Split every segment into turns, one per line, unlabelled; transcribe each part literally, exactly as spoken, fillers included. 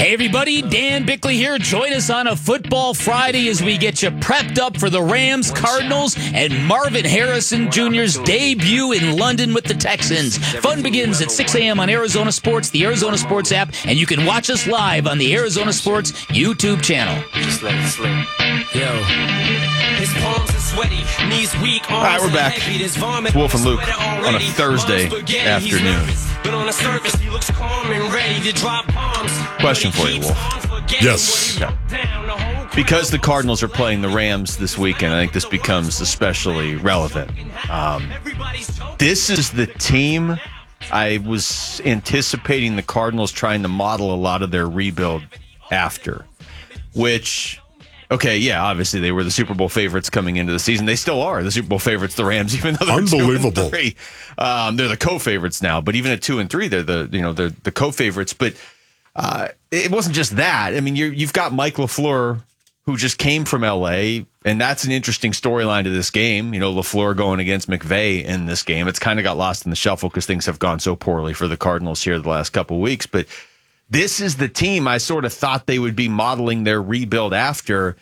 Hey everybody, Dan Bickley here. Join us on a Football Friday as we get you prepped up for the Rams, Cardinals, and Marvin Harrison Junior's debut in London with the Texans. Fun begins at six a.m. on Arizona Sports, the Arizona Sports app, and you can watch us live on the Arizona Sports YouTube channel.
Just let it slip.
Yo. His palms are sweaty, knees weak,
all right, we're back. It's Wolf and Luke on a Thursday afternoon.
But on the surface, he looks calm and ready to drop bombs.
Question for you, Wolf.
Yes.
Yeah. Because the Cardinals are playing the Rams this weekend, I think this becomes especially relevant. Um, this is the team I was anticipating the Cardinals trying to model a lot of their rebuild after, which... Okay, yeah, obviously they were the Super Bowl favorites coming into the season. They still are the Super Bowl favorites, the Rams, even though they're
unbelievable.
two and three. Um, they're the co-favorites now, but even at two and three, they're the you know they're the co-favorites. But uh, it wasn't just that. I mean, you're, you've got Mike LaFleur, who just came from L A, and that's an interesting storyline to this game. You know, LaFleur going against McVay in this game. It's kind of got lost in the shuffle because things have gone so poorly for the Cardinals here the last couple of weeks, but. This is the team I sort of thought they would be modeling their rebuild after.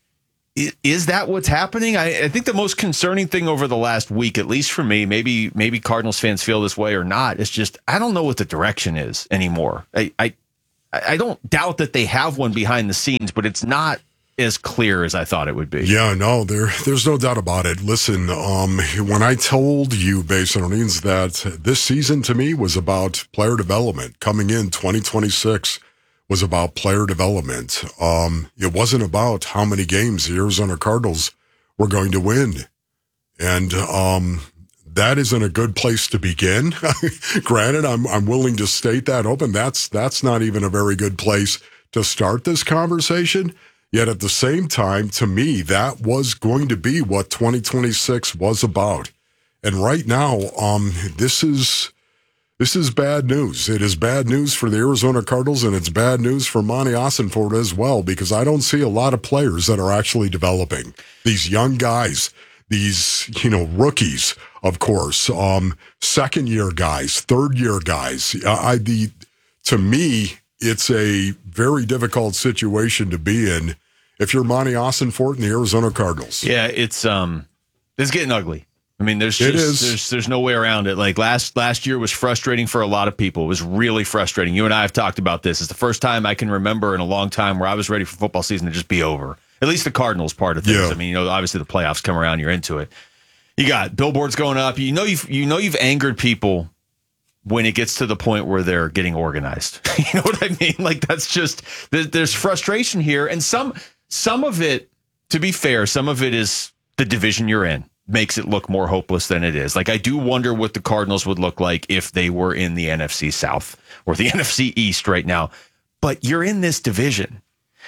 Is that what's happening? I, I think the most concerning thing over the last week, at least for me, maybe maybe Cardinals fans feel this way or not, is just I don't know what the direction is anymore. I I, I don't doubt that they have one behind the scenes, but it's not as clear as I thought it would be.
Yeah, no, there, there's no doubt about it. Listen, um, when I told you, Basinonians, that this season to me was about player development, coming in twenty twenty-six was about player development. Um, it wasn't about how many games the Arizona Cardinals were going to win. And um, that isn't a good place to begin. Granted, I'm I'm willing to state that open. That's that's not even a very good place to start this conversation. Yet at the same time, to me, that was going to be what twenty twenty-six was about. And right now, um, this is this is bad news. It is bad news for the Arizona Cardinals, and it's bad news for Monty Ossenfort as well, because I don't see a lot of players that are actually developing. These young guys, these, you know, rookies, of course, um, second-year guys, third-year guys. I, the to me, it's a very difficult situation to be in if you're Monty Ossenfort and the Arizona Cardinals.
Yeah, it's um, it's getting ugly. I mean, there's just,
it is.
there's there's no way around it. Like last last year was frustrating for a lot of people. It was really frustrating. You and I have talked about this. It's the first time I can remember in a long time where I was ready for football season to just be over. At least the Cardinals part of things.
Yeah.
I mean, you know, obviously the playoffs come around, you're into it. You got billboards going up. You know, you've you know you've angered people when it gets to the point where they're getting organized. You know what I mean? Like, that's just, there's frustration here. And some, some of it, to be fair, some of it is the division you're in makes it look more hopeless than it is. Like, I do wonder what the Cardinals would look like if they were in the N F C South or the N F C East right now. But you're in this division.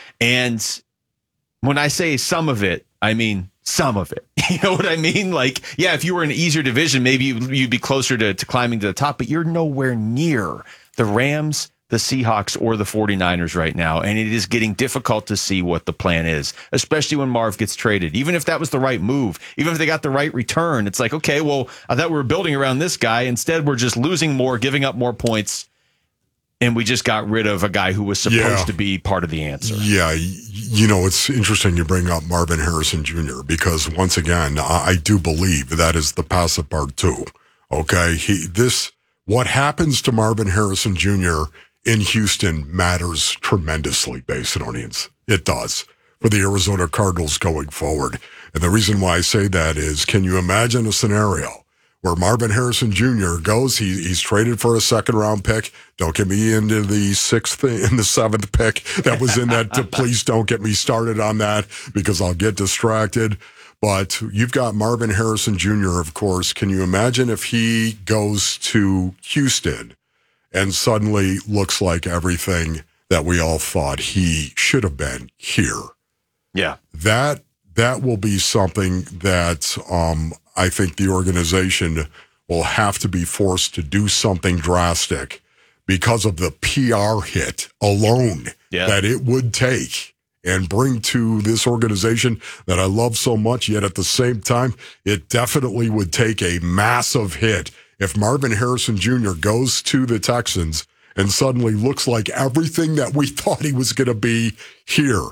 And when I say some of it, I mean some of it. You know what I mean? Like, yeah, if you were in an easier division, maybe you'd be closer to, to climbing to the top, but you're nowhere near the Rams, the Seahawks, or the 49ers right now. And it is getting difficult to see what the plan is, especially when Marv gets traded. Even if that was the right move, even if they got the right return, it's like, okay, well, I thought we were building around this guy. Instead, we're just losing more, giving up more points. And we just got rid of a guy who was supposed
yeah.
to be part of the answer.
Yeah, you know, it's interesting you bring up Marvin Harrison Junior because, once again, I do believe that is the passive part, too. Okay? He, this, what happens to Marvin Harrison Junior in Houston matters tremendously, Basinonians. It does. For the Arizona Cardinals going forward. And the reason why I say that is, can you imagine a scenario where Marvin Harrison Junior goes, he, he's traded for a second-round pick. Don't get me into the sixth and the seventh pick that was in that. Please don't get me started on that because I'll get distracted. But you've got Marvin Harrison Junior, of course. Can you imagine if he goes to Houston and suddenly looks like everything that we all thought he should have been here?
Yeah.
That that will be something that um, I think the organization will have to be forced to do something drastic because of the P R hit alone
yeah.
that it would take and bring to this organization that I love so much, yet at the same time, it definitely would take a massive hit if Marvin Harrison Junior goes to the Texans and suddenly looks like everything that we thought he was going to be here.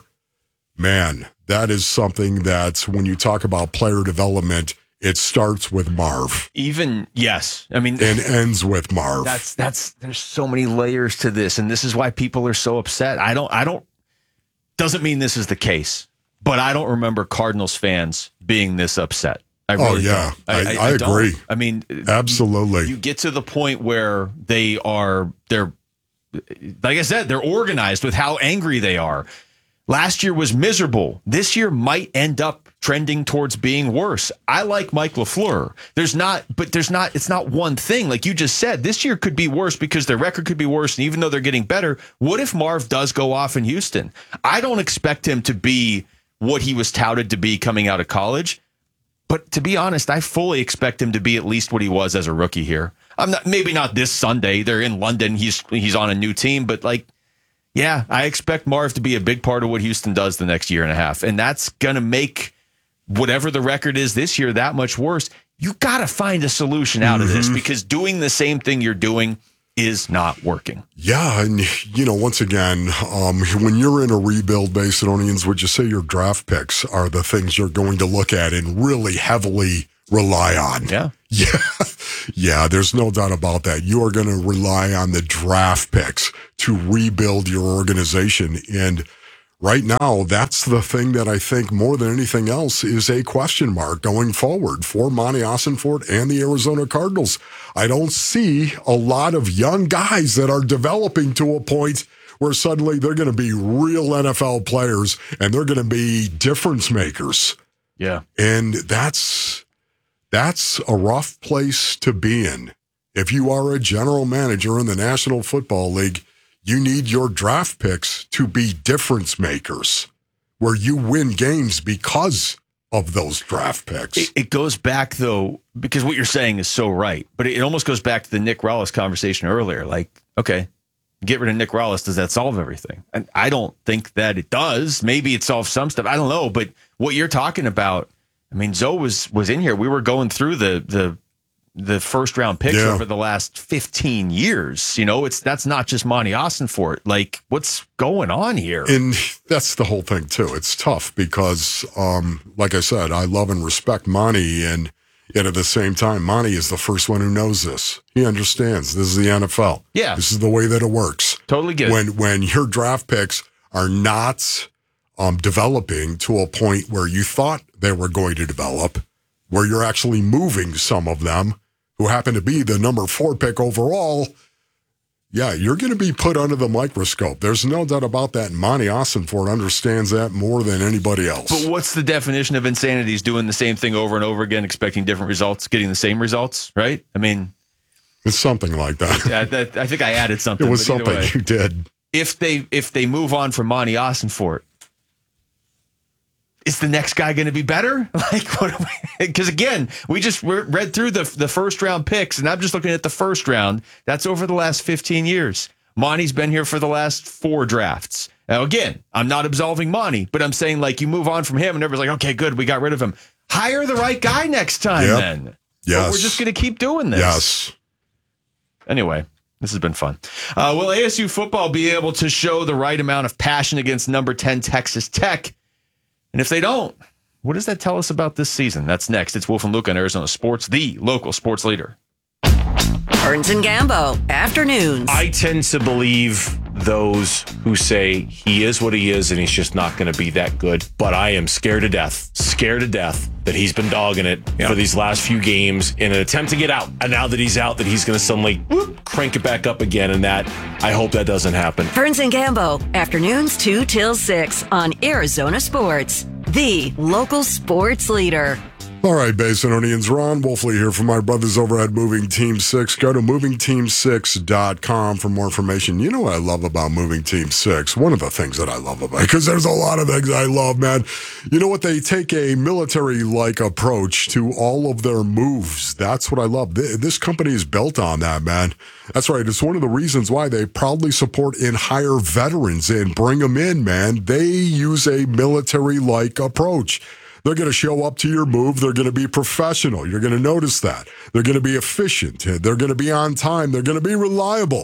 Man, that is something that when you talk about player development, it starts with Marv.
Even, yes. I mean,
and ends with Marv.
That's, that's, there's so many layers to this. And this is why people are so upset. I don't, I don't, doesn't mean this is the case, but I don't remember Cardinals fans being this upset. I really
oh, yeah.
don't. I,
I,
I,
I, I
don't.
agree.
I mean,
absolutely.
You, you get to the point where they are, they're, like I said, they're organized with how angry they are. Last year was miserable. This year might end up trending towards being worse. I like Mike LaFleur. There's not, but there's not, it's not one thing. Like you just said, this year could be worse because their record could be worse. And even though they're getting better, what if Marv does go off in Houston? I don't expect him to be what he was touted to be coming out of college. But to be honest, I fully expect him to be at least what he was as a rookie here. I'm not, maybe not this Sunday. They're in London. He's, he's on a new team, but like, yeah, I expect Marv to be a big part of what Houston does the next year and a half. And that's going to make whatever the record is this year that much worse. You got to find a solution out of this because doing the same thing you're doing is not working.
Yeah. And, you know, once again, um, when you're in a rebuild, Basinonians, would you say your draft picks are the things you're going to look at and really heavily rely on?
Yeah.
Yeah. Yeah, there's no doubt about that. You are going to rely on the draft picks to rebuild your organization. And right now, that's the thing that I think more than anything else is a question mark going forward for Monty Ossenfort and the Arizona Cardinals. I don't see a lot of young guys that are developing to a point where suddenly they're going to be real N F L players and they're going to be difference makers.
Yeah.
And that's... That's a rough place to be in. If you are a general manager in the National Football League, you need your draft picks to be difference makers, where you win games because of those draft picks.
It, it goes back, though, because what you're saying is so right, but it, it almost goes back to the Nick Rallis conversation earlier. Like, okay, get rid of Nick Rallis. Does that solve everything? And I don't think that it does. Maybe it solves some stuff. I don't know. But what you're talking about, I mean, Zoe was was in here. We were going through the the the first round picks
yeah.
over the last fifteen years. You know, it's that's not just Monty Ossenfort. Like, what's going on here?
And that's the whole thing too. It's tough because, um, like I said, I love and respect Monty, and yet at the same time, Monty is the first one who knows this. He understands this is the N F L.
Yeah,
this is the way that it works.
Totally get it.
When when your draft picks are not um, developing to a point where you thought they were going to develop, where you're actually moving some of them who happen to be the number four pick overall, yeah, you're going to be put under the microscope. There's no doubt about that. And Monty Ossenfort understands that more than anybody else.
But what's the definition of insanity? Is doing the same thing over and over again, expecting different results, getting the same results, right? I mean,
it's something like that.
Yeah, that, I think I added something.
It was
but
something
way,
you did.
If they if they move on from Monty Ossenfort, is the next guy going to be better? Like, what? Because again, we just read through the the first round picks, and I'm just looking at the first round. That's over the last fifteen years. Monty's been here for the last four drafts. Now, again, I'm not absolving Monty, but I'm saying, like, you move on from him, and everybody's like, okay, good, we got rid of him. Hire the right guy next time,
yep.
then.
Yes.
But we're just going to keep doing this.
Yes.
Anyway, this has been fun. Uh, will A S U football be able to show the right amount of passion against number ten Texas Tech? And if they don't, what does that tell us about this season? That's next. It's Wolf and Luke on Arizona Sports, the local sports leader.
Burns and Gambo, afternoons.
I tend to believe those who say he is what he is and he's just not going to be that good. But I am scared to death, scared to death that he's been dogging it yeah. for these last few games in an attempt to get out. And now that he's out, that he's going to suddenly whoop, crank it back up again. And that, I hope that doesn't happen.
Burns and Gambo, afternoons two till six on Arizona Sports, the local sports leader.
All right, Basinonians, Ron Wolfley here from my brothers over at Moving Team six. Go to moving team six dot com for more information. You know what I love about Moving Team six? One of the things that I love about it, because there's a lot of things I love, man. You know what? They take a military-like approach to all of their moves. That's what I love. This company is built on that, man. That's right. It's one of the reasons why they proudly support and hire veterans and bring them in, man. They use a military-like approach. They're going to show up to your move. They're going to be professional. You're going to notice that. They're going to be efficient. They're going to be on time. They're going to be reliable.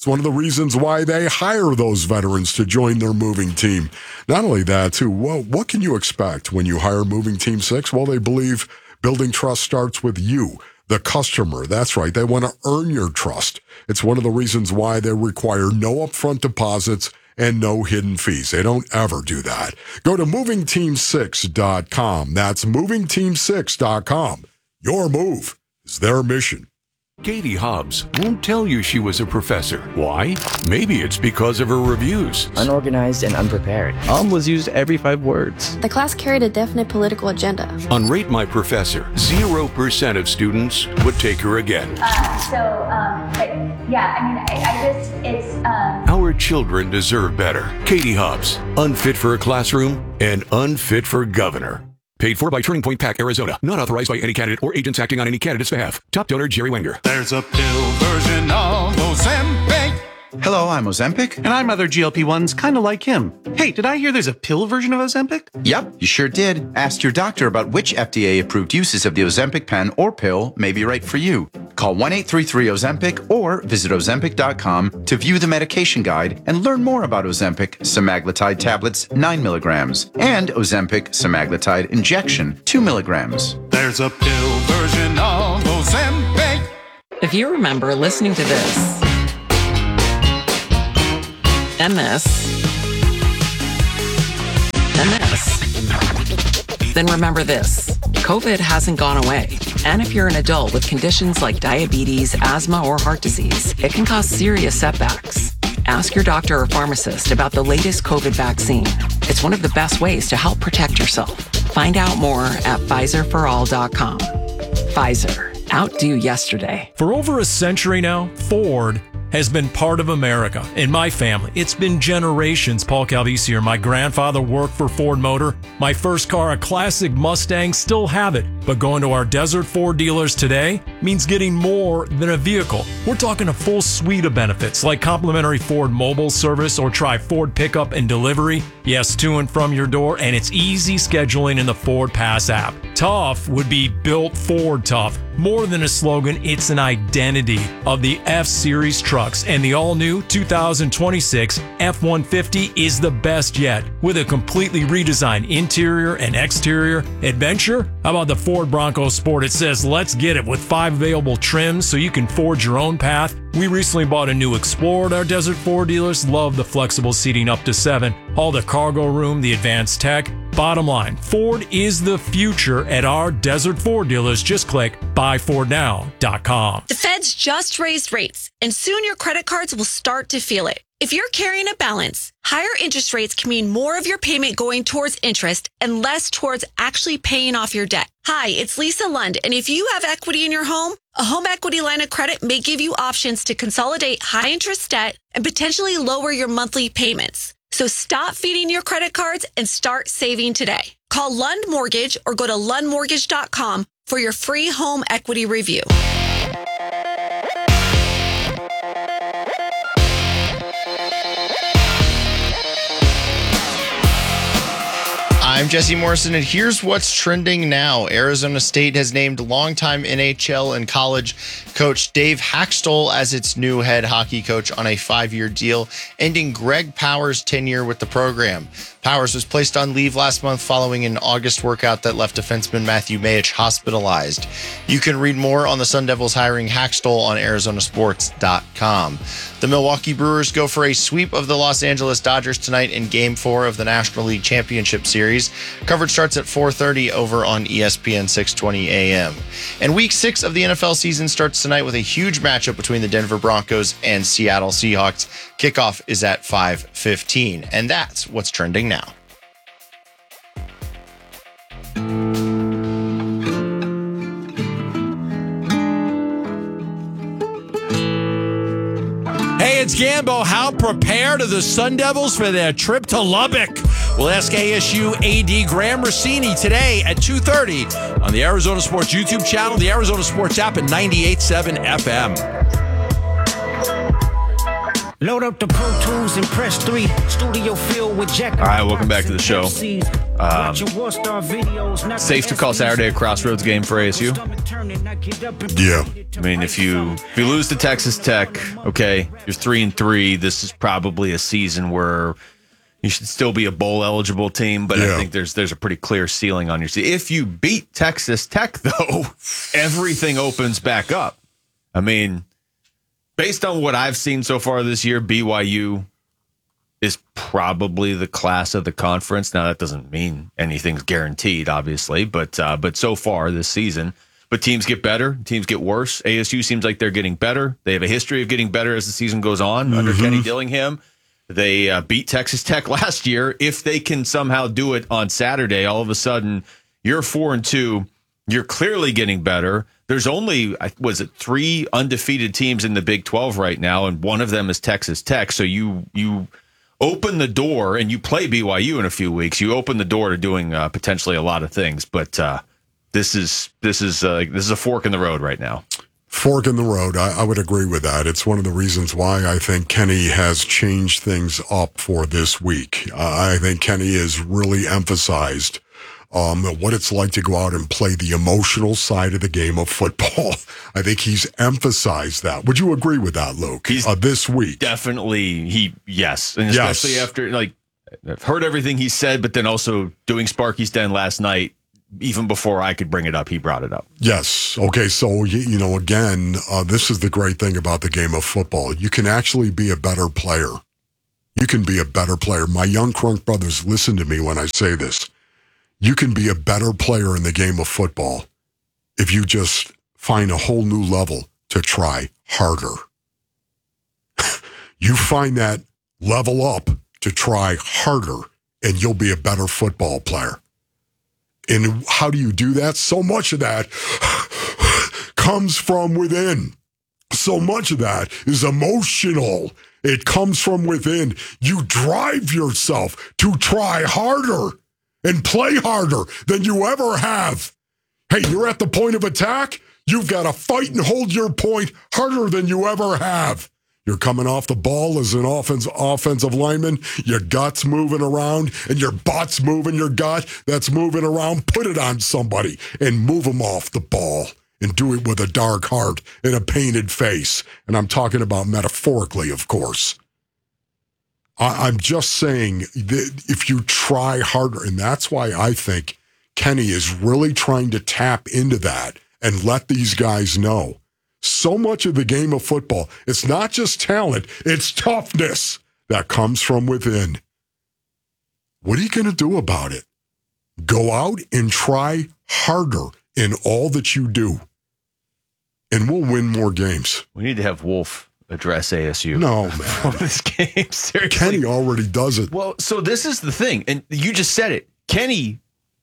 It's one of the reasons why they hire those veterans to join their moving team. Not only that, too, well, what can you expect when you hire Moving Team six? Well, they believe building trust starts with you, the customer. That's right. They want to earn your trust. It's one of the reasons why they require no upfront deposits and no hidden fees. They don't ever do that. Go to moving team six dot com. That's moving team six dot com. Your move is their mission.
Katie Hobbs won't tell you she was a professor. Why? Maybe it's because of her reviews.
Unorganized and unprepared. Um was used every five words.
The class carried a definite political agenda.
On Rate My Professor, zero percent of students would take her again.
Uh, so, um, but yeah, I mean, I, I just, it's... Um...
Our children deserve better. Katie Hobbs, unfit for a classroom and unfit for governor. Paid for by Turning Point PAC, Arizona. Not authorized by any candidate or agents acting on any candidate's behalf. Top donor, Jerry Wenger.
There's a pill version of Ozempic.
Hello, I'm Ozempic.
And I'm other G L P ones kind of like him. Hey, did I hear there's a pill version of Ozempic?
Yep, you sure did. Ask your doctor about which F D A-approved uses of the Ozempic pen or pill may be right for you. Call one eight three three Ozempic or visit Ozempic dot com to view the medication guide and learn more about Ozempic semaglutide tablets, nine milligrams, and Ozempic semaglutide injection, two milligrams.
There's a pill version of Ozempic.
If you remember listening to this, and this, and this, then remember this. COVID hasn't gone away. And if you're an adult with conditions like diabetes, asthma, or heart disease, it can cause serious setbacks. Ask your doctor or pharmacist about the latest COVID vaccine. It's one of the best ways to help protect yourself. Find out more at Pfizer for all dot com. Pfizer. Outdo yesterday.
For over a century now, Ford has been part of America. In my family, it's been generations. Paul Calvisi here. My grandfather worked for Ford Motor. My first car, a classic Mustang, still have it. But going to our Desert Ford dealers today means getting more than a vehicle. We're talking a full suite of benefits like complimentary Ford mobile service or try Ford pickup and delivery. Yes, to and from your door, and it's easy scheduling in the Ford Pass app. Tough would be built Ford tough. More than a slogan, it's an identity of the F-Series trucks, and the all-new two thousand twenty-six F one fifty is the best yet. With a completely redesigned interior and exterior adventure, how about the Ford Bronco Sport? It says, let's get it, with five available trims so you can forge your own path. We recently bought a new Explorer at our Desert Ford dealers. Love the flexible seating up to seven, all the cargo room, the advanced tech. Bottom line, Ford is the future at our Desert Ford dealers. Just click buy ford now dot com.
The Feds just raised rates, and soon your credit cards will start to feel it. If you're carrying a balance, higher interest rates can mean more of your payment going towards interest and less towards actually paying off your debt. Hi, it's Lisa Lund, and if you have equity in your home, a home equity line of credit may give you options to consolidate high interest debt and potentially lower your monthly payments. So stop feeding your credit cards and start saving today. Call Lund Mortgage or go to lund mortgage dot com for your free home equity review.
I'm Jesse Morrison, and here's what's trending now. Arizona State has named longtime N H L and college coach Dave Haxtell as its new head hockey coach on a five-year deal, ending Greg Powers' tenure with the program. Powers was placed on leave last month following an August workout that left defenseman Matthew Mayich hospitalized. You can read more on the Sun Devils hiring Haxtell on Arizona Sports dot com. The Milwaukee Brewers go for a sweep of the Los Angeles Dodgers tonight in Game four of the National League Championship Series. Coverage starts at four thirty over on E S P N six twenty A M. And Week six of the N F L season starts tonight with a huge matchup between the Denver Broncos and Seattle Seahawks. Kickoff is at five fifteen, and that's what's trending now.
Hey, it's Gambo. How prepared are the Sun Devils for their trip to Lubbock? We'll ask A S U A D Graham Rossini today at two thirty on the Arizona Sports YouTube channel, the Arizona Sports app, at ninety-eight point seven F M.
Load up the Pro Tools and press three. Studio filled with Jack.
All right, welcome back to the show. Um, safe to call Saturday a crossroads game for A S U?
Yeah.
I mean, if you if you lose to Texas Tech, okay, you're three and three. This is probably a season where you should still be a bowl eligible team, but
Yeah.
I think there's there's a pretty clear ceiling on your season. If you beat Texas Tech, though, everything opens back up. I mean, based on what I've seen so far this year, B Y U is probably the class of the conference. Now, that doesn't mean anything's guaranteed, obviously, but uh, but so far this season. But teams get better, teams get worse. A S U seems like they're getting better. They have a history of getting better as the season goes on mm-hmm. under Kenny Dillingham. They uh, beat Texas Tech last year. If they can somehow do it on Saturday, all of a sudden you're four and two. You're clearly getting better. There's only, was it three undefeated teams in the Big twelve right now, and one of them is Texas Tech. So you you open the door, and you play B Y U in a few weeks. You open the door to doing uh, potentially a lot of things. But uh, this is this is uh, this is a fork in the road right now.
Fork in the road. I, I would agree with that. It's one of the reasons why I think Kenny has changed things up for this week. Uh, I think Kenny has really emphasized Um, what it's like to go out and play the emotional side of the game of football. I think he's emphasized that. Would you agree with that, Luke?
He's
uh, this week,
definitely he yes, and especially yes. after like I've heard everything he said, but then also doing Sparky's Den last night. Even before I could bring it up, he brought it up.
Yes. Okay. So you, you know, again, uh, this is the great thing about the game of football. You can actually be a better player. You can be a better player. My young Crunk brothers, listen to me when I say this. You can be a better player in the game of football if you just find a whole new level to try harder. You find that level up to try harder, and you'll be a better football player. And how do you do that? So much of that comes from within. So much of that is emotional. It comes from within. You drive yourself to try harder and play harder than you ever have. Hey, you're at the point of attack. You've got to fight and hold your point harder than you ever have. You're coming off the ball as an offense, offensive lineman. Your gut's moving around and your butt's moving your gut. That's moving around. Put it on somebody and move them off the ball and do it with a dark heart and a painted face. And I'm talking about metaphorically, of course. I'm just saying that if you try harder, and that's why I think Kenny is really trying to tap into that and let these guys know. So much of the game of football, it's not just talent, it's toughness that comes from within. What are you going to do about it? Go out and try harder in all that you do, and we'll win more games.
We need to have Wolf address A S U.
No, man.
This game, seriously.
Kenny already does it.
Well, so this is the thing, and you just said it. Kenny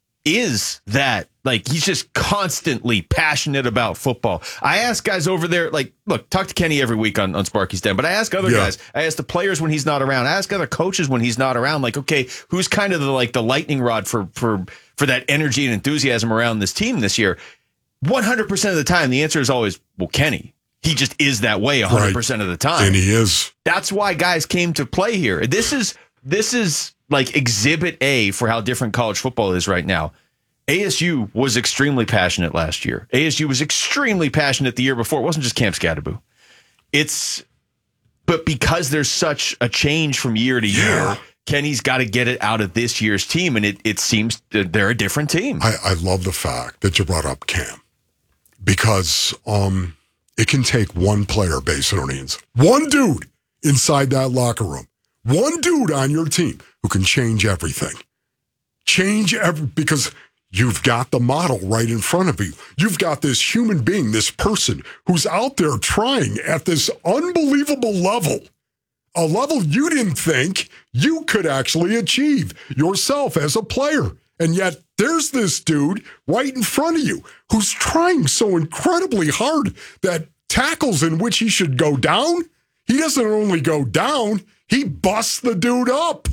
is that, like, he's just constantly passionate about football. I ask guys over there, like, look, talk to Kenny every week on, on Sparky's Den, but I ask other yeah. guys, I ask the players when he's not around, I ask other coaches when he's not around, like, okay, who's kind of the, like, the lightning rod for, for, for that energy and enthusiasm around this team this year? one hundred percent of the time, the answer is always, well, Kenny. He just is that way one hundred percent right. of the time.
And he is.
That's why guys came to play here. This is this is like exhibit A for how different college football is right now. A S U was extremely passionate last year. A S U was extremely passionate the year before. It wasn't just Camp Scatterboo. It's, but because there's such a change from year to year, yeah. Kenny's got to get it out of this year's team, and it it seems they're a different team.
I, I love the fact that you brought up Cam, because um. it can take one player, Basinonians, one dude inside that locker room, one dude on your team who can change everything. Change every, because you've got the model right in front of you. You've got this human being, this person who's out there trying at this unbelievable level, a level you didn't think you could actually achieve yourself as a player. And yet there's this dude right in front of you who's trying so incredibly hard that tackles in which he should go down, he doesn't only go down, he busts the dude up.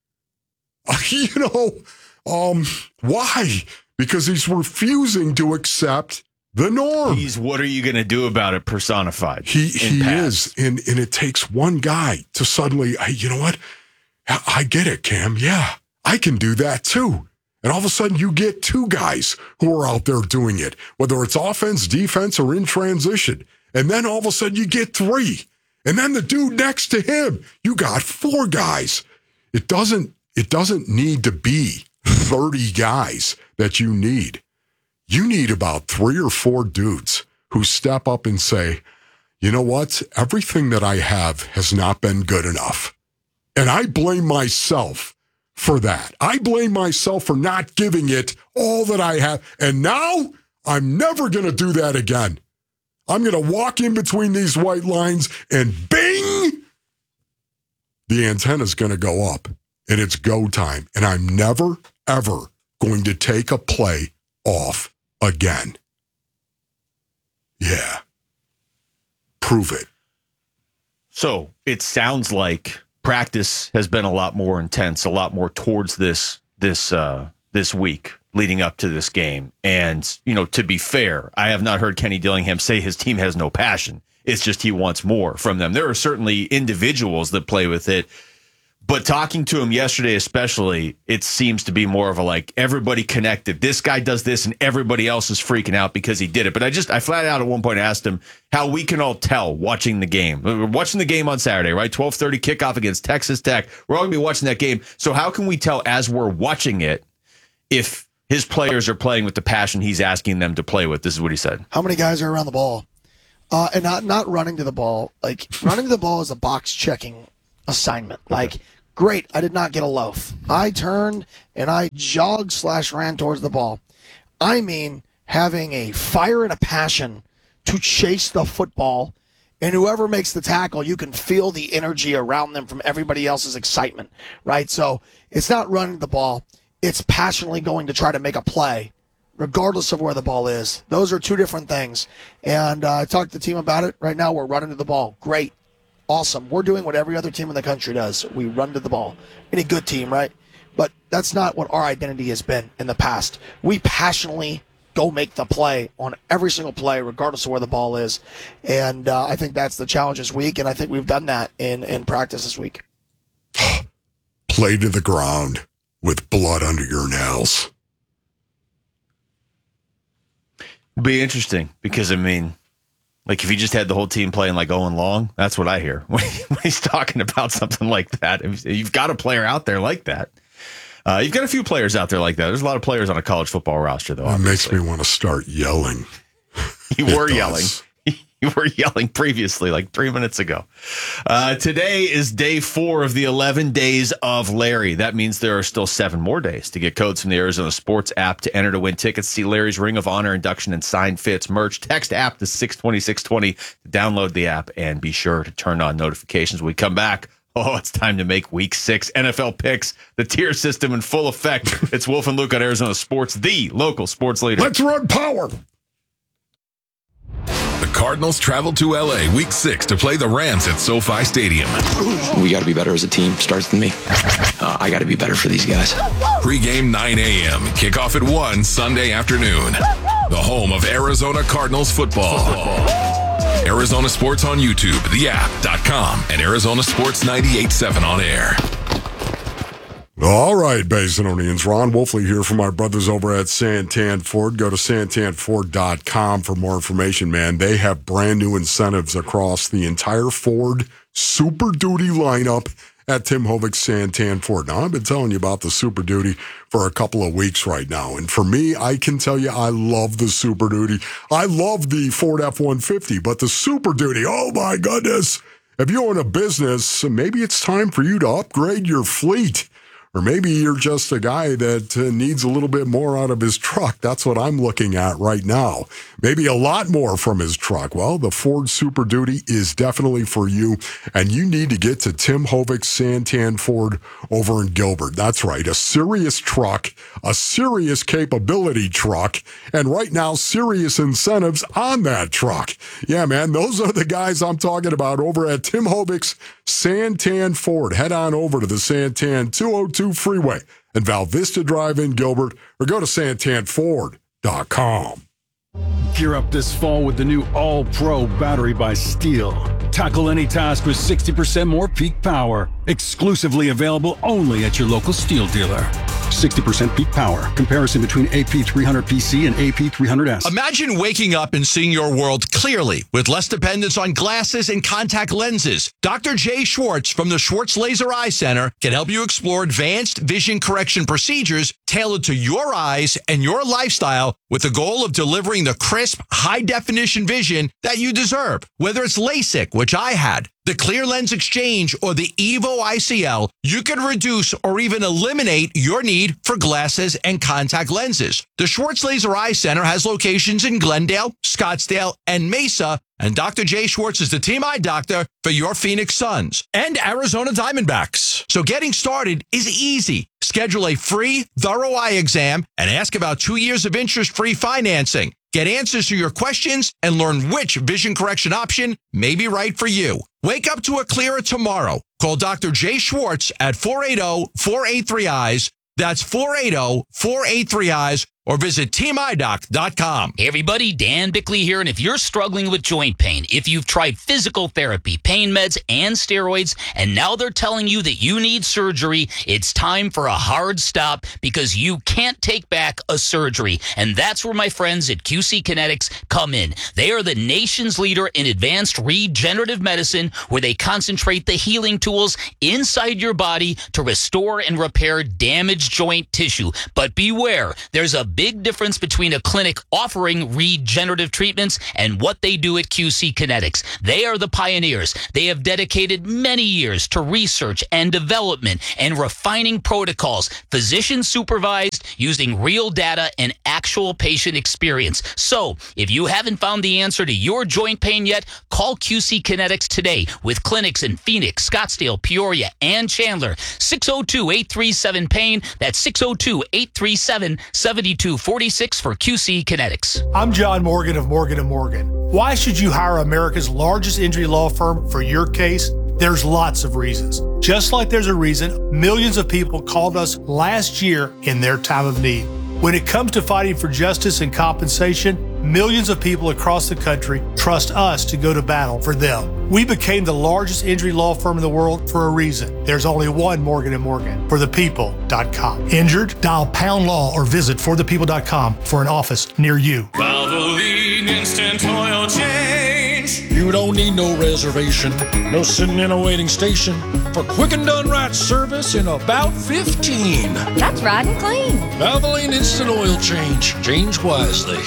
You know, um, why? Because he's refusing to accept the norm.
He's what are you going to do about it personified.
He he is. And, and it takes one guy to suddenly, hey, you know what? I, I get it, Cam. Yeah, I can do that too. And all of a sudden you get two guys who are out there doing it, whether it's offense, defense, or in transition. And then all of a sudden you get three. And then the dude next to him, you got four guys. It doesn't, it doesn't need to be thirty guys that you need. You need about three or four dudes who step up and say, you know what? Everything that I have has not been good enough. And I blame myself for that. I blame myself for not giving it all that I have. And now I'm never going to do that again. I'm going to walk in between these white lines and bing, the antenna's going to go up and it's go time. And I'm never, ever going to take a play off again. Yeah. Prove it.
So it sounds like practice has been a lot more intense, a lot more towards this this uh, this week leading up to this game. And, you know, to be fair, I have not heard Kenny Dillingham say his team has no passion. It's just he wants more from them. There are certainly individuals that play with it. But talking to him yesterday especially, it seems to be more of a like everybody connected. This guy does this and everybody else is freaking out because he did it. But I just, I flat out at one point asked him how we can all tell watching the game. We're watching the game on Saturday, right? twelve thirty kickoff against Texas Tech. We're all going to be watching that game. So how can we tell as we're watching it if his players are playing with the passion he's asking them to play with? This is what he said.
How many guys are around the ball? Uh, and not, not running to the ball. Like, running to the ball is a box checking assignment. Like, great, I did not get a loaf. I turned and I jogged slash ran towards the ball. I mean, having a fire and a passion to chase the football, and whoever makes the tackle, you can feel the energy around them from everybody else's excitement, right? So it's not running the ball. It's passionately going to try to make a play, regardless of where the ball is. Those are two different things. And uh, I talked to the team about it. Right now, we're running to the ball. Great. Awesome. We're doing what every other team in the country does. We run to the ball. Any good team, right? But that's not what our identity has been in the past. We passionately go make the play on every single play, regardless of where the ball is. And uh, I think that's the challenge this week, and I think we've done that in, in practice this week.
Play to the ground with blood under your nails.
Be interesting because, I mean, like if you just had the whole team playing like Owen Long, that's what I hear when, he, when he's talking about something like that. You've got a player out there like that. Uh, you've got a few players out there like that. There's a lot of players on a college football roster, though.
It
obviously.
makes me want to start yelling.
You were yelling. You were yelling previously, like three minutes ago. Uh, today is day four of the eleven days of Larry. That means there are still seven more days to get codes from the Arizona Sports app to enter to win tickets, see Larry's Ring of Honor induction and signed fits merch. Text app to six twenty, six twenty to download the app and be sure to turn on notifications when we come back. Oh, it's time to make week six N F L picks. The tier system in full effect. It's Wolf and Luke on Arizona Sports, the local sports leader.
Let's run power.
The Cardinals travel to L A week six to play the Rams at SoFi Stadium.
We got to be better as a team. Starts with me. Uh, I got to be better for these guys.
Pre-game nine a.m. Kickoff at one Sunday afternoon. The home of Arizona Cardinals football. football. Arizona Sports on YouTube, the app dot com, and Arizona Sports ninety-eight point seven on air.
All right, Basinonians. Ron Wolfley here from our brothers over at Santan Ford. Go to santan ford dot com for more information, man. They have brand new incentives across the entire Ford Super Duty lineup at Tim Hovic's Santan Ford. Now, I've been telling you about the Super Duty for a couple of weeks right now. And for me, I can tell you I love the Super Duty. I love the Ford F one fifty, but the Super Duty, oh my goodness. If you own a business, maybe it's time for you to upgrade your fleet. Or maybe you're just a guy that uh, needs a little bit more out of his truck. That's what I'm looking at right now. Maybe a lot more from his truck. Well, the Ford Super Duty is definitely for you, and you need to get to Tim Hovic's Santan Ford over in Gilbert. That's right, a serious truck, a serious capability truck, and right now, serious incentives on that truck. Yeah, man, those are the guys I'm talking about over at Tim Hovic's Santan Ford. Head on over to the Santan two oh two Freeway and Val Vista Drive in Gilbert, or go to santan ford dot com.
Gear up this fall with the new All-Pro battery by Steel. Tackle any task with sixty percent more peak power. Exclusively available only at your local Steel dealer. sixty percent peak power. Comparison between A P three hundred P C and A P three hundred S.
Imagine waking up and seeing your world clearly with less dependence on glasses and contact lenses. Doctor Jay Schwartz from the Schwartz Laser Eye Center can help you explore advanced vision correction procedures tailored to your eyes and your lifestyle with the goal of delivering the crisp, high-definition vision that you deserve. Whether it's LASIK, which I had, the Clear Lens Exchange, or the Evo I C L, you can reduce or even eliminate your need for glasses and contact lenses. The Schwartz Laser Eye Center has locations in Glendale, Scottsdale, and Mesa, and Doctor Jay Schwartz is the team eye doctor for your Phoenix Suns and Arizona Diamondbacks. So getting started is easy. Schedule a free, thorough eye exam and ask about two years of interest-free financing. Get answers to your questions and learn which vision correction option may be right for you. Wake up to a clearer tomorrow. Call Doctor Jay Schwartz at four eight zero, four eight three, eyes. That's four eight zero, four eight three, eyes. Or visit team eye doc dot com.
Hey everybody, Dan Bickley here, and if you're struggling with joint pain, if you've tried physical therapy, pain meds, and steroids, and now they're telling you that you need surgery, it's time for a hard stop because you can't take back a surgery. And that's where my friends at Q C Kinetics come in. They are the nation's leader in advanced regenerative medicine, where they concentrate the healing tools inside your body to restore and repair damaged joint tissue. But beware, there's a big difference between a clinic offering regenerative treatments and what they do at Q C Kinetics. They are the pioneers. They have dedicated many years to research and development and refining protocols, physician supervised, using real data and actual patient experience. So, if you haven't found the answer to your joint pain yet, call Q C Kinetics today with clinics in Phoenix, Scottsdale, Peoria, and Chandler. six oh two, eight three seven, pain. That's six oh two, eight three seven, seven two four six for Q C Kinetics.
I'm John Morgan of Morgan and Morgan. Why should you hire America's largest injury law firm for your case? There's lots of reasons. Just like there's a reason millions of people called us last year in their time of need. When it comes to fighting for justice and compensation, millions of people across the country trust us to go to battle for them. We became the largest injury law firm in the world for a reason. There's only one Morgan and Morgan, for the people dot com. Injured? Dial pound law or visit for the people dot com for an office near you.
Valvoline Instant Oil Change.
You don't need no reservation, no sitting in a waiting station for quick and done right service in about fifteen.
That's right and clean.
Valvoline Instant Oil Change. Change wisely.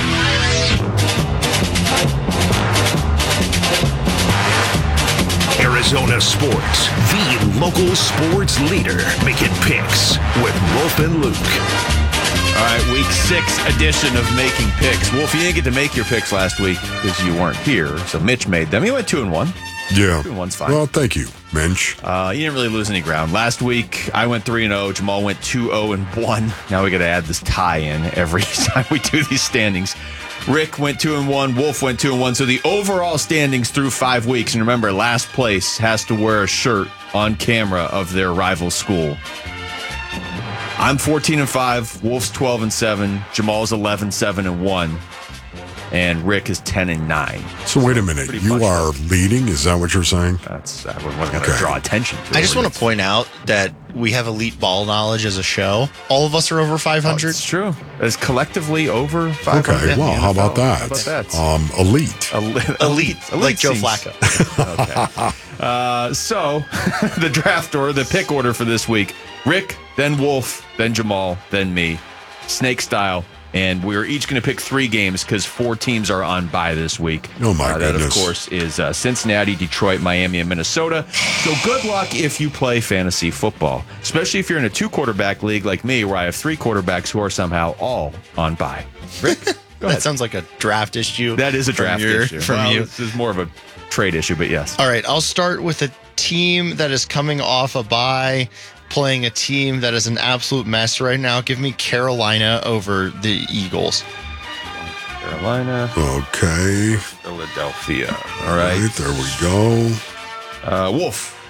Arizona Sports, the local sports leader, making picks with Wolf and Luke.
All right, week six edition of Making Picks. Wolf, you didn't get to make your picks last week because you weren't here, so Mitch made them. He went two and one.
Yeah.
Two and one's fine.
Well, thank you, Minch.
Uh, you didn't really lose any ground. Last week, I went three and oh. Jamal went two oh and one. Now we got to add this tie in every time we do these standings. Rick went two and one. Wolf went two and one. So the overall standings through five weeks. And remember, last place has to wear a shirt on camera of their rival school. I'm fourteen and five. Wolf's twelve and seven. Jamal's eleven, seven and one. And Rick is ten and nine.
So wait a minute. You are leading? Is that what you're saying?
That's I wasn't going to draw attention to.
I just want to point out that we have elite ball knowledge as a show. All of us are over five hundred.
It's true. It's collectively over five hundred.
Okay, well, how about that?
How about that?
Um, elite.
elite.
Elite. Like Joe
seems-
Flacco.
Okay. Uh, so, the draft order, the pick order for this week, Rick, then Wolf, then Jamal, then me, snake style. And we're each going to pick three games because four teams are on bye this week.
Oh, my
uh, that,
goodness.
of course, is uh, Cincinnati, Detroit, Miami, and Minnesota. So good luck if you play fantasy football, especially if you're in a two-quarterback league like me where I have three quarterbacks who are somehow all on bye. Rick, go
That
ahead.
sounds like a draft issue.
That is a
from
draft
your-
issue.
From
Well,
you.
This is more of a trade issue, but yes.
All right, I'll start with a team that is coming off a bye, playing a team that is an absolute mess right now. Give me Carolina over the Eagles.
Carolina.
Okay.
Philadelphia. All right.
Right, there we go.
Uh, Wolf.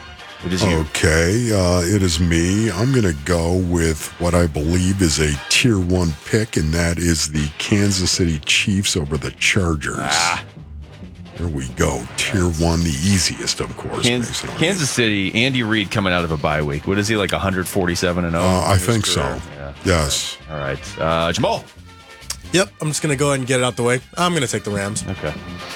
It is you.
Okay, uh, it is me. I'm going to go with what I believe is a tier one pick, and that is the Kansas City Chiefs over the Chargers. Ah. There we go. Tier one, the easiest, of course.
Kansas, Kansas City, Andy Reid coming out of a bye week. What is he, like one forty-seven and oh?
Uh, I think so.
Yeah.
Yes.
All right. Uh, Jamal.
Yep, I'm just going to go ahead and get it out the way. I'm going to take the Rams.
Okay.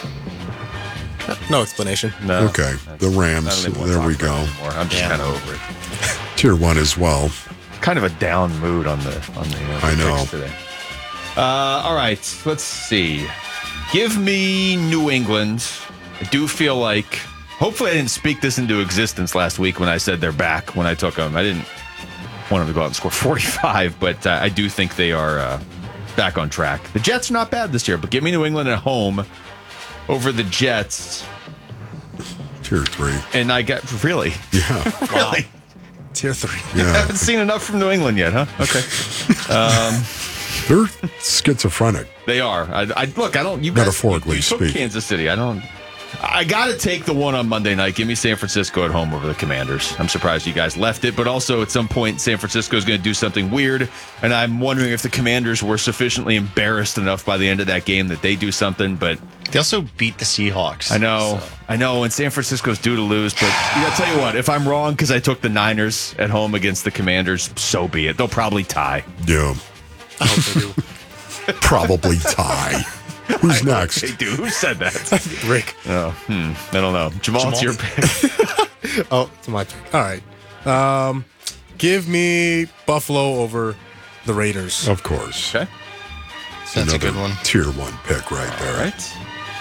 No explanation.
No.
Okay, the Rams. There we go.
I'm just
Yeah.
kind of over it.
Tier one as well.
Kind of a down mood on the on the, uh, the
I know.
picks today. Uh, all right, let's see. Give me New England. I do feel like. Hopefully, I didn't speak this into existence last week when I said they're back. When I took them, I didn't want them to go out and score forty-five, but uh, I do think they are uh, back on track. The Jets are not bad this year, but give me New England at home over the Jets.
Tier three.
And I got really,
Yeah.
really.
Tier three.
Yeah.
I haven't seen enough from New England yet, huh? Okay. Um,
They're schizophrenic.
they are. I, I look. I don't. You guys,
Metaphorically
you took
speaking.
Kansas City. I don't. I got to take the one on Monday night. Give me San Francisco at home over the Commanders. I'm surprised you guys left it, but also at some point, San Francisco is going to do something weird, and I'm wondering if the Commanders were sufficiently embarrassed enough by the end of that game that they do something. But
They also beat the Seahawks.
I know,
so.
I know, and San Francisco's due to lose. But you got to tell you what, if I'm wrong because I took the Niners at home against the Commanders, so be it. They'll probably tie.
Yeah.
I hope they do.
Probably tie. Who's next?
Hey, dude, who said that?
Rick.
Oh, hmm. I don't know. Jamal,
Jamal?
it's your pick.
Oh, it's my pick. All right. Um, give me Buffalo over the Raiders.
Of course.
Okay.
That's a
Another
good one.
Tier one pick right there.
All right.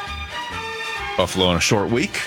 Buffalo on a short week.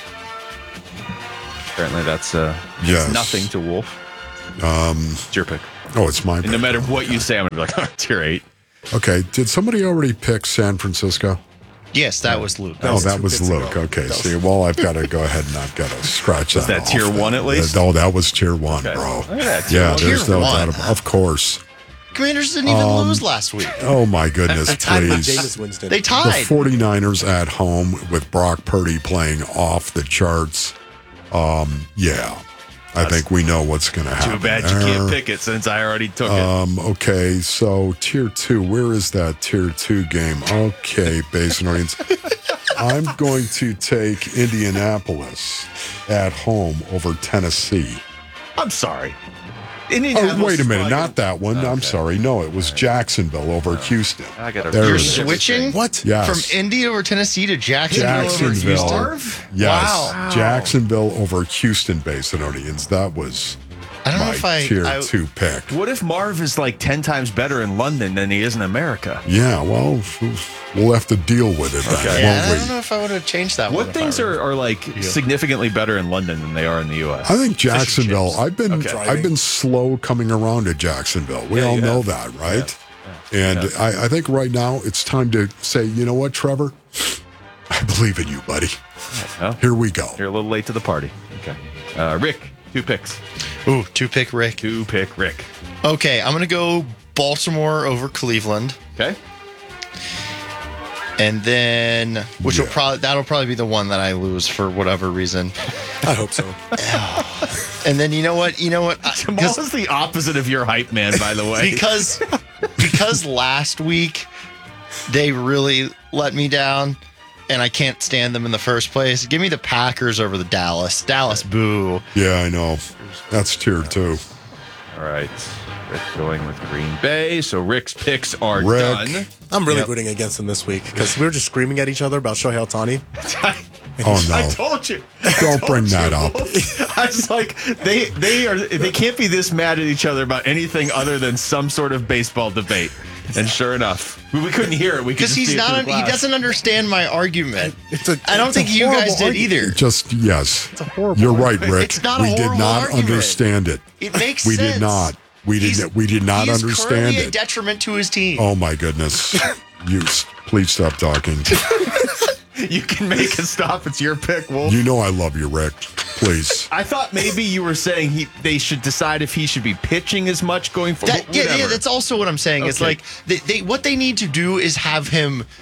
Apparently that's uh,
Yes.
nothing to Wolf.
Um,
It's your pick.
oh, it's my
And
pick.
no matter what you say, I'm going to be like, oh, tier eight.
Okay. Did somebody already pick San Francisco?
Yes, that was Luke.
oh, that
two
was
picks
Luke.
ago.
Okay.
That was-
See, well, I've got to go ahead and I've got to scratch
Was
that
that tier
off
one
then.
at least?
Oh, that was tier one,
Okay.
bro.
Look at that, tier
Yeah,
one.
there's
Tier
no
one.
doubt about Of course.
Commanders didn't even
Um,
lose last week.
Oh, my goodness,
Tied with
please.
Jameis Winston.
They
The
tied.
49ers at home with Brock Purdy playing off the charts. Um, yeah. I think we know what's going to happen.
Too bad you
there.
can't pick it since I already took it.
Um, okay, so tier two. Where is that tier two game? Okay, Basin Audience. I'm going to take Indianapolis at home over Tennessee.
I'm sorry.
Oh, wait a minute.
fucking-
Not that one. I'm
Okay.
sorry. No, it was Jacksonville over Houston.
I gotta-
There
You're
it is.
switching?
What?
Yes.
From Indy over Tennessee to Jacksonville, over
Jacksonville.
Houston?
Yes.
Wow.
Jacksonville over Houston, Basin Audience. That was
I don't know
my
if I...
tier
I
two pick.
What if Marv is like ten times better in London than he is in America?
Yeah, well, we'll have to deal with it then,
Okay.
yeah, I
won't
don't
we?
know if I would have changed that one.
What
if I
things
were-
are, are like significantly better in London than they are in the U S?
I think Jacksonville. I've been
Okay.
I've been slow coming around to Jacksonville. We
Yeah,
all
you
know
have.
that, right?
Yeah.
And I, I think right now it's time to say, you know what, Trevor? I believe in you, buddy.
Well,
Here we go.
you're a little late to the party. Okay. Uh, Rick, two picks.
Ooh, two pick Rick.
Two pick Rick.
Okay, I'm going to go Baltimore over Cleveland.
Okay.
And then, which will
Yeah.
probably, that'll probably be the one that I lose for whatever reason.
I hope so.
And then, you know what? You know what? I-
Jamal
'cause-
is the opposite of your hype man, by the way.
because because last week they really let me down and I can't stand them in the first place. Give me the Packers over the Dallas. Dallas, boo.
Yeah, I know. That's tier two.
All right. Rick going with Green Bay. So Rick's picks are
Rick.
done.
I'm really
Yep.
rooting against them this week because we were just screaming at each other about Shohei Ohtani.
Oh
I
no!
told you.
Don't bring that up.
I was like, they they are they can't be this mad at each other about anything other than some sort of baseball debate. And sure enough, we, we couldn't hear it. We could
Because
just
he's
see it
not,
through
he
the glass.
doesn't understand my argument.
It's a,
I don't
it's a
think you guys
horrible
did
argument.
either.
Just yes.
It's a horrible
You're right,
argument.
Rick.
It's not a
we did
horrible
not
argument.
understand it.
It makes
we
sense.
did not. We
He's-
did. We did not
he's
understand
currently a
it.
detriment to his team.
Oh my goodness! You s- please stop talking.
You can make it stop. It's your pick, Wolf.
You know I love you, Rick. Please.
I thought maybe you were saying he they should decide if he should be pitching as much going forward.
That, yeah, yeah, that's also what I'm saying. It's
Okay.
like they, they what they need to do is have him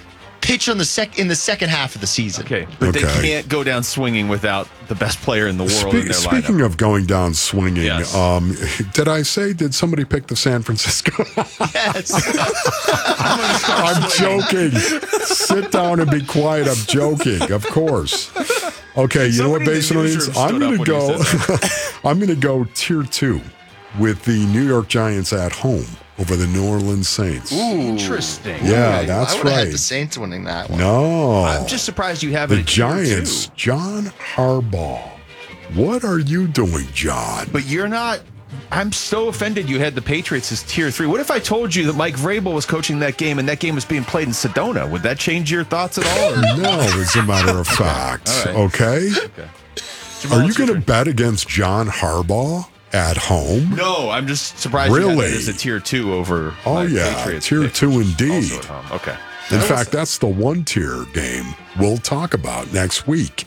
pitch on the sec in the second half of the season.
Okay, but
Okay.
they can't go down swinging without the best player in the world
Spe-
in their
speaking
lineup.
of going down swinging,
Yes.
um, did I say, did somebody pick the San Francisco?
Yes.
I'm joking. Sit down and be quiet. I'm joking, of course. Okay, you know what,
Somebody in the
Basin Onions?
newsroom
I'm
stood
going
up
to
when he
go.
said
I'm going to go tier two with the New York Giants at home over the New Orleans Saints.
Interesting.
Yeah,
Okay.
that's
I would have had
right.
the Saints winning that one.
No,
I'm just surprised you have
the
it. at tier
Giants.
two.
John Harbaugh. What are you doing, John?
But you're not. I'm so offended you had the Patriots as tier three. What if I told you that Mike Vrabel was coaching that game and that game was being played in Sedona? Would that change your thoughts at all? Or?
No, as a matter of fact.
All right.
Okay.
Okay.
Are you going to bet against John Harbaugh at home?
No, I'm just surprised you
Really?
had it as a tier two over.
Oh,
my
yeah.
Patriots
Tier
pick.
two indeed.
Also at home. Okay.
In fact, that's the one tier game we'll talk about next week.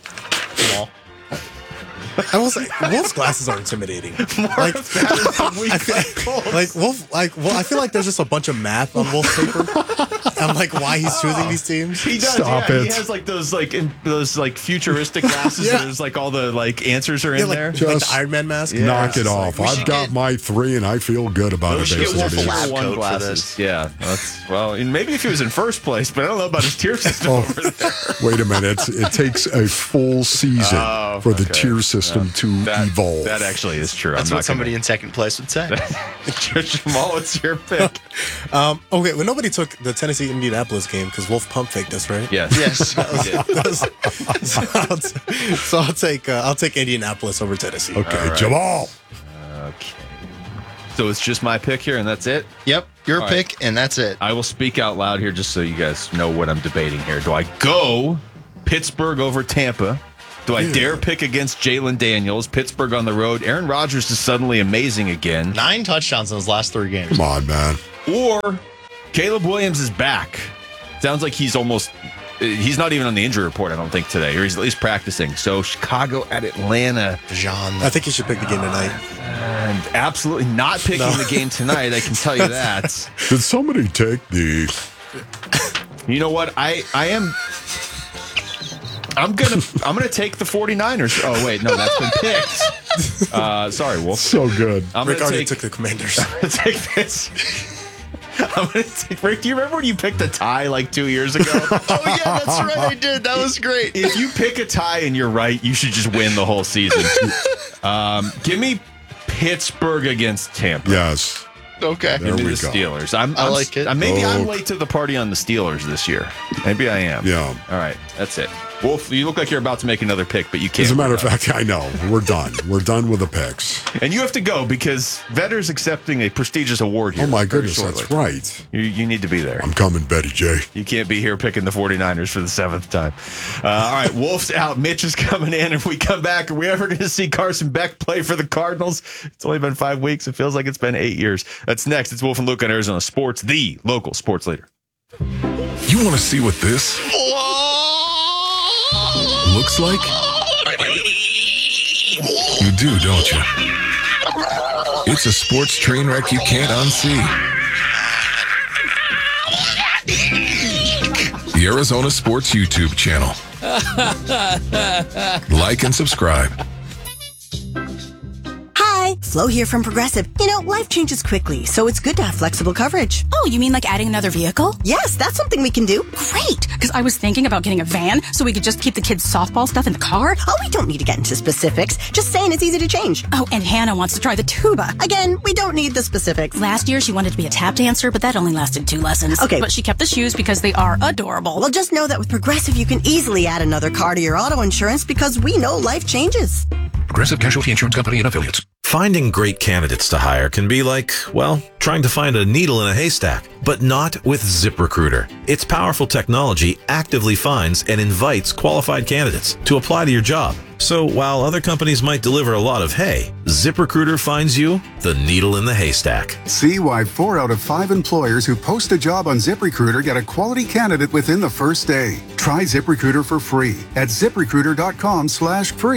I will say, Wolf's glasses are intimidating. Like, I feel, like Wolf, like well, I feel like there's just a bunch of math on Wolf's paper. I'm like, why he's choosing these teams?
He does.
Stop
yeah,
it.
He has like those like in, those like futuristic glasses.
Yeah.
Where there's like all the like answers are in
Yeah, like,
there.
like
Just
the Iron Man mask.
Yeah.
Knock it
It's
off.
like, we
I've
should
got
get-
my three, and I feel good about
We
it.
should get
Basically.
Wolf a
Wolf
lab
lab
one
coat for
glasses.
this.
Yeah, that's well. And maybe if he was in first place, but I don't know about his tier system
Oh,
over there.
wait a minute. It takes a full season
Oh,
for the
okay.
tier system
Yeah.
to
That,
evolve.
that actually is true.
That's
I'm
what
not
somebody
gonna...
in second place would say.
Jamal, what's your pick?
Um, okay, well, nobody took the Tennessee Indianapolis game because Wolf pump faked us, right?
Yes.
Yes.
That was- so, I'll t- so I'll take uh, I'll take Indianapolis over Tennessee.
okay,
All right.
Jamal.
Okay. So it's just my pick here, and that's it.
Yep, your
All
pick,
right.
and that's it.
I will speak out loud here just so you guys know what I'm debating here. Do I go Pittsburgh over Tampa? Do I dare pick against Jalen Daniels? Pittsburgh on the road. Aaron Rodgers is suddenly amazing again.
Nine touchdowns in his last three games.
Come on, man.
Or Caleb Williams is back. Sounds like he's almost, he's not even on the injury report, I don't think, today, or he's at least practicing. So Chicago at Atlanta.
Jean.
I think you should pick the game tonight.
And absolutely not picking
No.
the game tonight, I can tell you that.
Did somebody take the?
You know what? I, I am. I'm gonna I'm gonna take the 49ers. Oh wait, no, that's been picked. Uh, sorry, Wolf.
So good.
I'm
Rick
gonna
already
take,
took the Commanders.
I'm gonna take this. I'm gonna take Rick. Do you remember when you picked a tie like two years ago?
Oh yeah, that's right. I did. That was great.
If you pick a tie and you're right, you should just win the whole season. Um, give me Pittsburgh against Tampa.
Yes.
Okay.
There
Give me
we
the
go.
Steelers. I'm,
I
I'm
like it.
uh, maybe I'm
Oh.
late to the party on the Steelers this year. Maybe I am.
Yeah.
All right. That's it. Wolf, you look like you're about to make another pick, but you can't.
As a matter of fact, I know. We're done. We're done with the picks.
And you have to go because Vetter's accepting a prestigious award here.
Oh, my
very
goodness.
shortly.
That's right.
You, you need to be there.
I'm coming, Betty J.
You can't be here picking the 49ers for the seventh time. Uh, all right, Wolf's out. Mitch is coming in. If we come back, are we ever going to see Carson Beck play for the Cardinals? It's only been five weeks. It feels like it's been eight years. That's next. It's Wolf and Luke on Arizona Sports, the local sports leader.
You want to see what this looks like? You do, don't you? It's a sports train wreck you can't unsee. The Arizona Sports YouTube channel. Like and subscribe.
Hi, Flo here from Progressive. You know, life changes quickly, so it's good to have flexible coverage.
Oh, you mean like adding another vehicle?
Yes, that's something we can do.
Great, because I was thinking about getting a van so we could just keep the kids' softball stuff in the car.
Oh, we don't need to get into specifics. Just saying it's easy to change.
Oh, and Hannah wants to try the tuba.
Again, we don't need the specifics.
Last year, she wanted to be a tap dancer, but that only lasted two lessons.
Okay.
But she kept the shoes because they are adorable.
Well, just know that with Progressive, you can easily add another car to your auto insurance because we know life changes.
Progressive Casualty Insurance Company and Affiliates.
Finding great candidates to hire can be like, well, trying to find a needle in a haystack, but not with ZipRecruiter. Its powerful technology actively finds and invites qualified candidates to apply to your job. So while other companies might deliver a lot of hay, ZipRecruiter finds you the needle in the haystack.
See why four out of five employers who post a job on ZipRecruiter get a quality candidate within the first day. Try ZipRecruiter for free at ZipRecruiter.com slash free.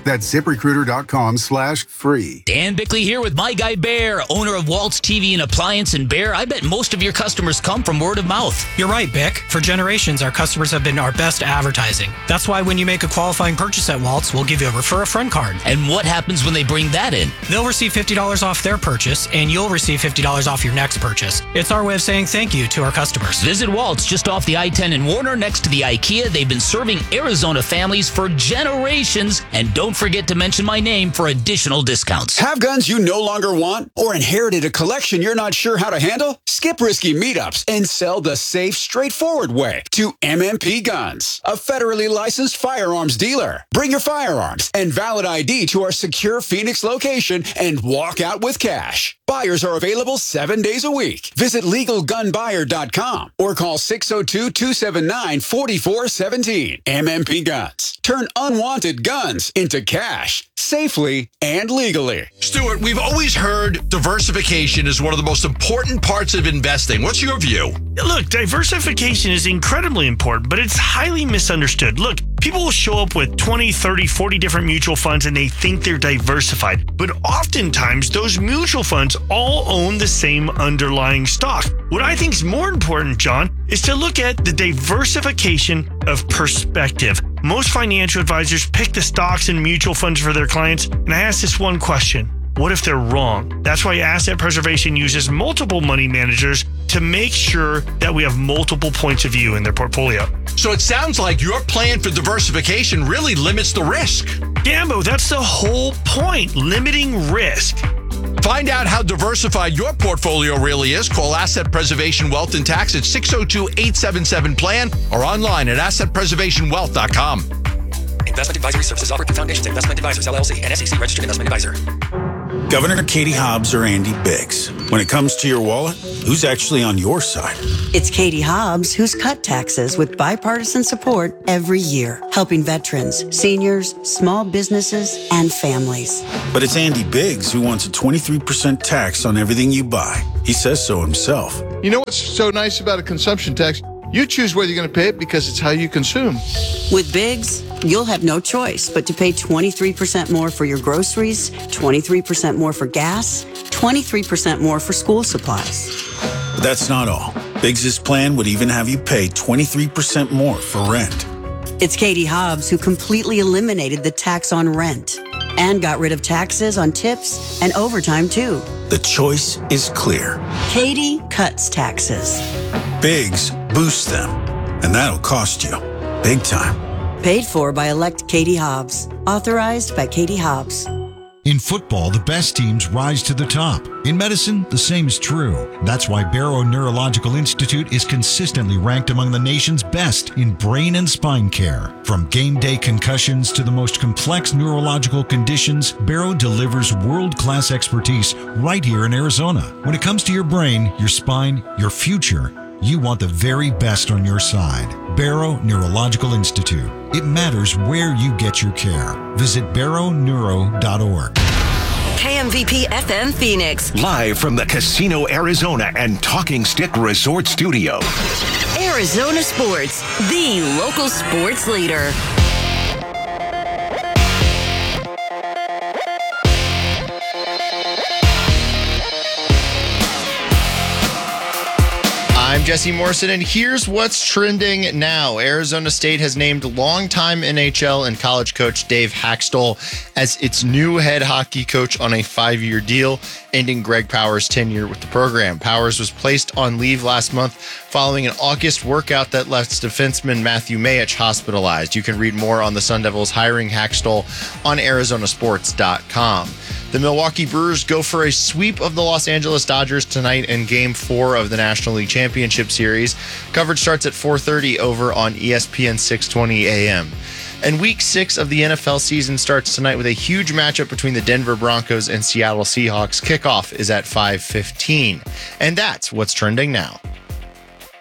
That's ZipRecruiter.com slash free.
Dan Bickley here with my guy Bear, owner of Waltz T V and Appliance. And Bear, I bet most of your customers come from word of mouth.
You're right, Bick. For generations, our customers have been our best advertising. That's why when you make a qualifying purchase at Waltz, we'll give you a Refer a Friend card.
And what happens when they bring that in?
They'll receive fifty dollars off their purchase, and you'll receive fifty dollars off your next purchase. It's our way of saying thank you to our customers.
Visit Waltz just off the I ten in Warner next to the IKEA. They've been serving Arizona families for generations. And don't forget to mention my name for additional discounts.
Have guns you no longer want or inherited a collection you're not sure how to handle? Skip risky meetups and sell the safe, straightforward way to M M P Guns, a federally licensed firearms dealer. Bring your firearms and valid I D to our secure Phoenix location and walk out with cash. Buyers are available seven days a week. Visit legal gun buyer dot com or call six oh two, two seven nine, four four one seven. M M P Guns. Turn unwanted guns into cash safely and legally.
Stuart, we've always heard diversification is one of the most important parts of investing. What's your view?
Look, diversification is incredibly important, but it's highly misunderstood. Look, people will show up with twenty, thirty, forty different mutual funds and they think they're diversified. But oftentimes, those mutual funds all own the same underlying stock. What I think is more important, John, is to look at the diversification of perspective. Most financial advisors pick the stocks and mutual funds for their clients, and I ask this one question. What if they're wrong? That's why asset preservation uses multiple money managers to make sure that we have multiple points of view in their portfolio.
So it sounds like your plan for diversification really limits the risk.
Gambo, that's the whole point, limiting risk.
Find out how diversified your portfolio really is. Call Asset Preservation Wealth and Tax at six oh two, eight seven seven, plan or online at asset preservation wealth dot com.
Investment advisory services offered through Foundations Investment Advisors, L L C, and S E C registered investment advisor.
Governor Katie Hobbs or Andy Biggs? When it comes to your wallet, who's actually on your side?
It's Katie Hobbs who's cut taxes with bipartisan support every year, helping veterans, seniors, small businesses, and families.
But it's Andy Biggs who wants a twenty-three percent tax on everything you buy. He says so himself.
You know what's so nice about a consumption tax? You choose whether you're going to pay it because it's how you consume.
With Biggs, you'll have no choice but to pay twenty-three percent more for your groceries, twenty-three percent more for gas, twenty-three percent more for school supplies.
But that's not all. Biggs' plan would even have you pay twenty-three percent more for rent.
It's Katie Hobbs who completely eliminated the tax on rent and got rid of taxes on tips and overtime too.
The choice is clear.
Katie cuts taxes.
Biggs boosts them, and that'll cost you big time.
Paid for by elect Katie Hobbs. Authorized by Katie Hobbs.
In football, the best teams rise to the top. In medicine, the same is true. That's why Barrow Neurological Institute is consistently ranked among the nation's best in brain and spine care. From game day concussions to the most complex neurological conditions, Barrow delivers world-class expertise right here in Arizona. When it comes to your brain, your spine, your future, you want the very best on your side. Barrow Neurological Institute. It matters where you get your care. Visit barrow neuro dot org.
K M V P F M Phoenix.
Live from the Casino Arizona and Talking Stick Resort Studio.
Arizona Sports, the local sports leader.
I'm Jesse Morrison, and here's what's trending now. Arizona State has named longtime N H L and college coach Dave Haxtell as its new head hockey coach on a five-year deal, ending Greg Powers' tenure with the program. Powers was placed on leave last month following an August workout that left defenseman Matthew Mayich hospitalized. You can read more on the Sun Devils hiring Haxtell on arizona sports dot com. The Milwaukee Brewers go for a sweep of the Los Angeles Dodgers tonight in Game four of the National League Championship Series. Coverage starts at four thirty over on E S P N six twenty A M. And Week six of the N F L season starts tonight with a huge matchup between the Denver Broncos and Seattle Seahawks. Kickoff is at five fifteen. And that's what's trending now.